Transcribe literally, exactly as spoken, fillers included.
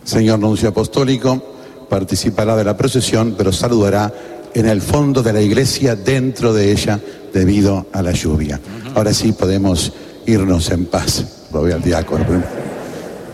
Señor Nuncio Apostólico participará de la procesión, pero saludará en el fondo de la iglesia, dentro de ella, debido a la lluvia. Ahora sí podemos irnos en paz. Lo voy al diácono.